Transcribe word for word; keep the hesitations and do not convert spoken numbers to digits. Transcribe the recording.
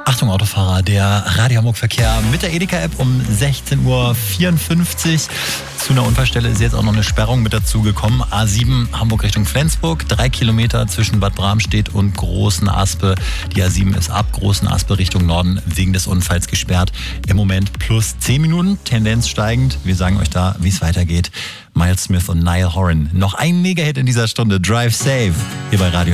Achtung Autofahrer, der Radio Hamburg Verkehr mit der Edeka-App um sechzehn Uhr vierundfünfzig. Zu einer Unfallstelle ist jetzt auch noch eine Sperrung mit dazu gekommen. A sieben Hamburg Richtung Flensburg, drei Kilometer zwischen Bad Bramstedt und Großen Aspe. Die A sieben ist ab Großen Aspe Richtung Norden wegen des Unfalls gesperrt. Im Moment plus zehn Minuten, Tendenz steigend. Wir sagen euch da, wie es weitergeht. Miles Smith und Niall Horan. Noch ein Mega-Hit in dieser Stunde, Drive Safe, hier bei Radio